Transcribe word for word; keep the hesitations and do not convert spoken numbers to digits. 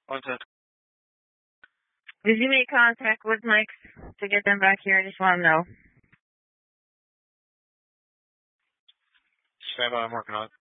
One ten. Did you make contact with Mike's to get them back here? I just want to know. Stand by, I'm working on it.